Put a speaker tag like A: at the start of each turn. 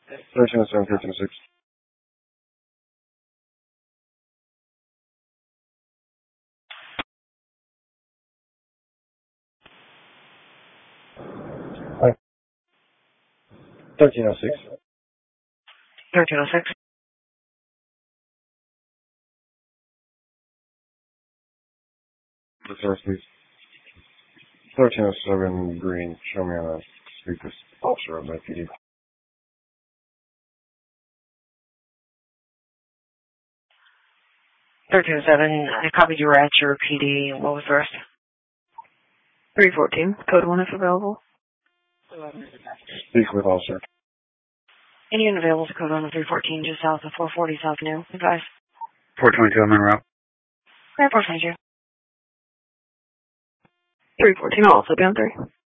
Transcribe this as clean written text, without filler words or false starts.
A: 1307, 1306. Hi. 1306.
B: 1306.
A: The source, please. 1307 green. Show me on the speakers. Officer of my PD.
B: 1307. I copied you were at your PD. What was the rest?
C: 314. Code 1 if available.
A: Speak with officer.
B: Any unavailable to code on the 314 just south of 440 South New. Advise.
D: 422, I'm en route.
B: Okay, 422.
C: 314 will also be on 3.